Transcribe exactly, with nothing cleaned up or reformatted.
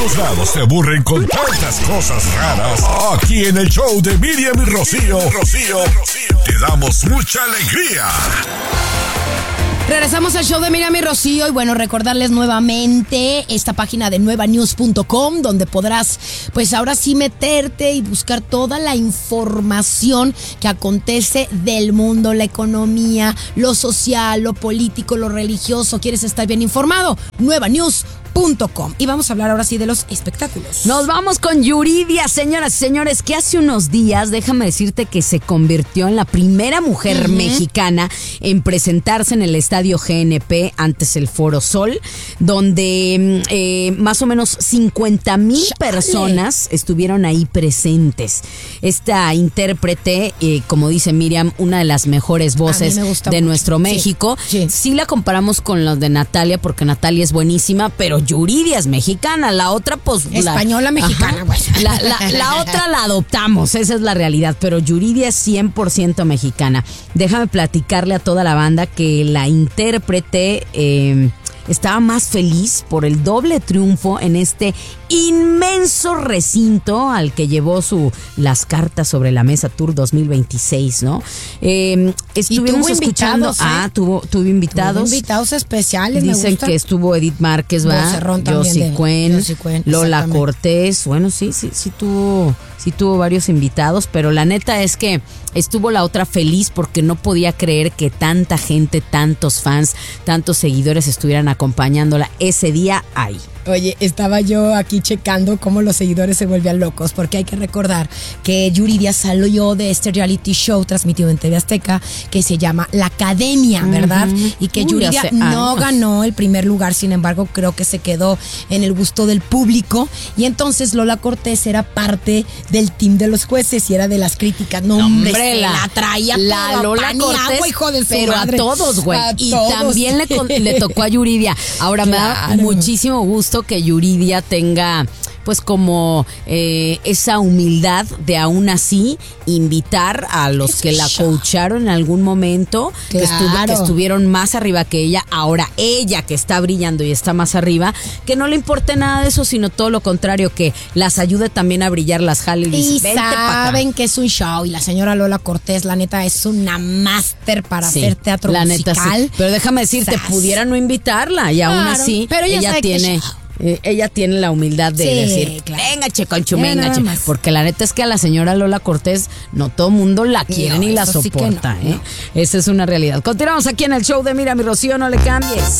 todos lados se aburren con tantas cosas raras. Aquí en el show de Miriam y Rocío, Rocío, te damos mucha alegría. Regresamos al show de Miriam y Rocío y bueno, recordarles nuevamente esta página de nueva news punto com donde podrás pues ahora sí meterte y buscar toda la información que acontece del mundo, la economía, lo social, lo político, lo religioso. ¿Quieres estar bien informado? nueva news punto com. Y vamos a hablar ahora sí de los espectáculos. Nos vamos con Yuridia, señoras y señores, que hace unos días, déjame decirte que se convirtió en la primera mujer uh-huh. mexicana en presentarse en el estadio G N P, antes el Foro Sol, donde eh, más o menos cincuenta mil personas estuvieron ahí presentes. Esta intérprete, eh, como dice Miriam, una de las mejores voces de mucho. nuestro México. Sí, sí. sí la comparamos con los de Natalia, porque Natalia es buenísima, pero Yuridia es mexicana, la otra pues... Española la, mexicana, güey. La, la, la otra la adoptamos, esa es la realidad, pero Yuridia es cien por ciento mexicana. Déjame platicarle a toda la banda que la intérprete... Eh, estaba más feliz por el doble triunfo en este inmenso recinto al que llevó su Las Cartas sobre la Mesa Tour dos mil veintiséis, ¿no? Eh, estuvimos escuchando... ¿eh? Ah, tuvo, tuvo invitados. Tuvo invitados especiales, Dicen me gusta. que estuvo Edith Márquez, ¿va? Josie Cuen, Lola Cortés. Bueno, sí, sí, sí tuvo... Sí tuvo varios invitados, pero la neta es que estuvo la otra feliz porque no podía creer que tanta gente, tantos fans, tantos seguidores estuvieran acompañándola ese día ahí. Oye, estaba yo aquí checando cómo los seguidores se volvían locos, porque hay que recordar que Yuridia salió de este reality show transmitido en T V Azteca que se llama La Academia, ¿verdad? Uh-huh. Y que Uy, Yuridia no ganó el primer lugar, sin embargo, creo que se quedó en el gusto del público. Y entonces Lola Cortés era parte del team de los jueces y era de las críticas. No, hombre, hombre la, la traía la Lola Cortés, agua, hijo de su pero madre. a todos, güey. Y todos. También le, le tocó a Yuridia. Ahora claro. me da muchísimo gusto que Yuridia tenga pues como eh, esa humildad de aún así invitar a los es que la coacharon en algún momento, claro. que, estuvo, que estuvieron más arriba que ella, ahora ella que está brillando y está más arriba, que no le importe nada de eso, sino todo lo contrario, que las ayude también a brillar, las jale y y dice, saben que es un show y la señora Lola Cortés, la neta, es una máster para sí, hacer teatro la musical. Neta, sí. Pero déjame decirte, Sas. pudiera no invitarla y claro, aún así pero ella, ella tiene... Eh, ella tiene la humildad de sí, decir, claro. venga, che, conchu, venga, che. Porque la neta es que a la señora Lola Cortés no todo mundo la quiere no, ni la soporta. Sí no, ¿eh? no. Esa es una realidad. Continuamos aquí en el show de Miriam y Rocío, no le cambies.